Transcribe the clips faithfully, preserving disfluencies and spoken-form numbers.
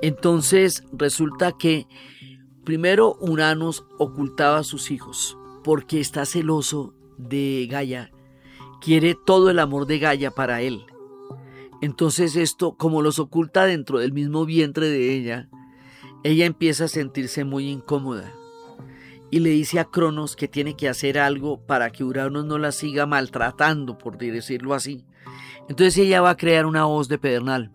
Entonces resulta que primero Uranos ocultaba a sus hijos porque está celoso de Gaia, quiere todo el amor de Gaia para él. Entonces esto, como los oculta dentro del mismo vientre de ella, ella empieza a sentirse muy incómoda y le dice a Cronos que tiene que hacer algo para que Urano no la siga maltratando, por decirlo así. Entonces ella va a crear una hoz de pedernal.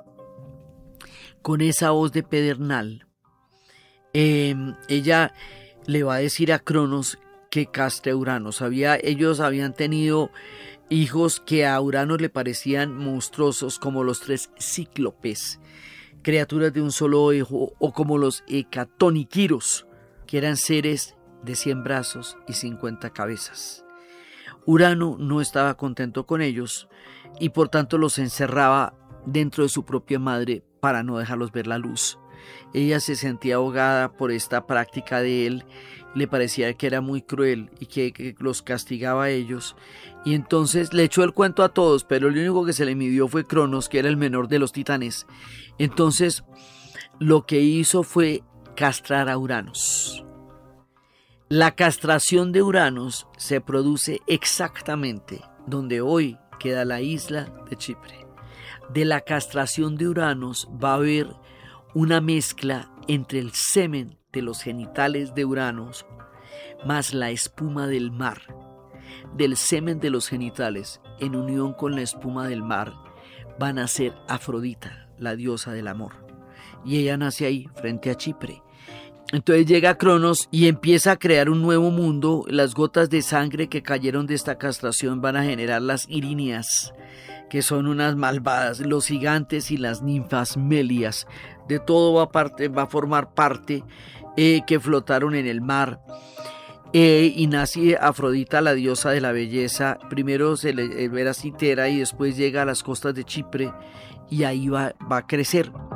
Con esa hoz de pedernal, eh, ella le va a decir a Cronos que castre a Urano. Sabía, ellos habían tenido hijos que a Urano le parecían monstruosos, como los tres cíclopes, criaturas de un solo ojo, o como los hecatoniquiros, que eran seres de cien brazos y cincuenta cabezas. Urano no estaba contento con ellos y por tanto los encerraba dentro de su propia madre para no dejarlos ver la luz. Ella se sentía ahogada por esta práctica de él, le parecía que era muy cruel y que, que los castigaba a ellos, y entonces le echó el cuento a todos, pero el único que se le midió fue Cronos, que era el menor de los titanes. Entonces lo que hizo fue castrar a Uranos. La castración de Uranos se produce exactamente donde hoy queda la isla de Chipre. De la castración de Uranos va a haber una mezcla entre el semen de los genitales de Uranos más la espuma del mar. Del semen de los genitales en unión con la espuma del mar van a ser Afrodita, la diosa del amor. Y ella nace ahí, frente a Chipre. Entonces llega Cronos y empieza a crear un nuevo mundo. Las gotas de sangre que cayeron de esta castración van a generar las Irinias, que son unas malvadas, los gigantes y las ninfas Melias. De todo va a, parte, va a formar parte eh, que flotaron en el mar. Eh, y nace Afrodita, la diosa de la belleza. Primero se le era Citera y después llega a las costas de Chipre y ahí va, va a crecer.